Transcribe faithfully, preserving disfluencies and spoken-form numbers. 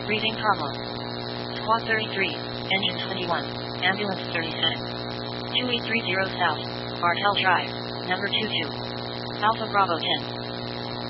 Breathing problem. Squad thirty-three, Engine twenty-one, Ambulance thirty-six. two eight three zero South, Bartel Drive, number two two. Alpha Bravo ten.